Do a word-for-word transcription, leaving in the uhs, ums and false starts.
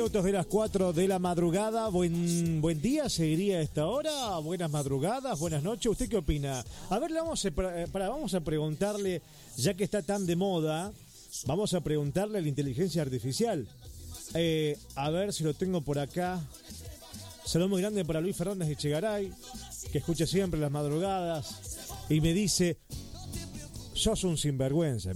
minutos de las cuatro de la madrugada. Buen, buen día, seguiría a esta hora. Buenas madrugadas, buenas noches. ¿Usted qué opina? A ver, vamos a, para, vamos a preguntarle, ya que está tan de moda, vamos a preguntarle a la inteligencia artificial. Eh, a ver si lo tengo por acá. Saludo muy grande para Luis Fernández de Echegaray, que escucha siempre las madrugadas y me dice: sos un sinvergüenza.